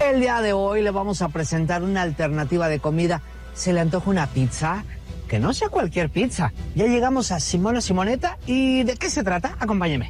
El día de hoy le vamos a presentar una alternativa de comida. ¿Se le antoja una pizza? Que no sea cualquier pizza. Ya llegamos a Simona Simonetta. ¿Y de qué se trata? Acompáñeme.